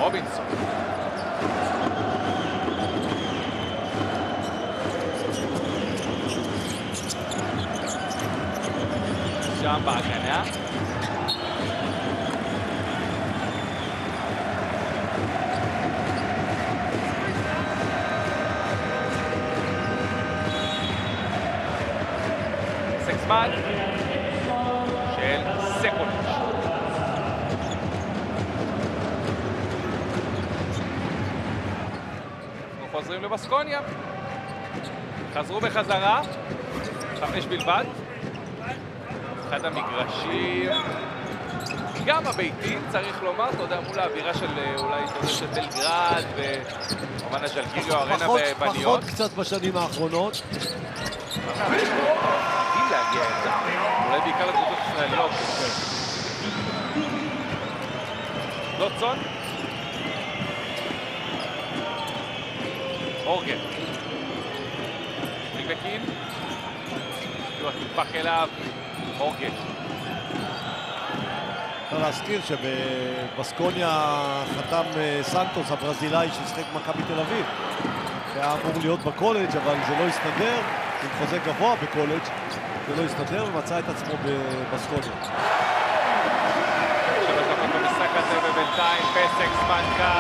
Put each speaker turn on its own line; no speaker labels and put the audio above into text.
רובינסון. שם בהגנה. סקסמן של סקוליץ'. אנחנו חוזרים לבסקוניה. חזרו בחזרה. 5 בלבד. אחד המגרשים, גם הביתים, צריך לומר, אתה יודע, מול האווירה של אולי של בלגרד וכמובן הז'לגיריו ארנה בניון.
פחות קצת בשנים האחרונות.
חייבים להגיע את זה, אולי בעיקר לקבוצות ישראליות. לוטסון. אורגן. נגבקין. נדפק אליו. אורגן.
אפשר להזכיר שבבסקוניה חתם סנטוס הברזילאי ששיחק במכבי תל אביב. היה אמור להיות בקולג' אבל זה לא הסתדר, עם חוזה גבוה בקולג' זה לא הסתדר ומצא את עצמו בבסקוניה.
3 דקות במשחק הזה ובינתיים פסק זמן קל.